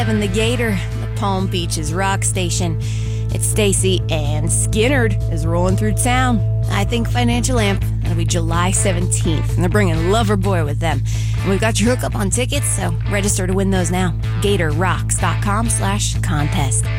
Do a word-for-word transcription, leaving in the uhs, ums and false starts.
And the Gator, the Palm Beaches rock station. It's Stacy and Skinnerd is rolling through town. I Think Financial Amp. That'll be July seventeenth. And they're bringing Loverboy with them. And we've got your hookup on tickets, so register to win those now. GatorRocks.com slash contest.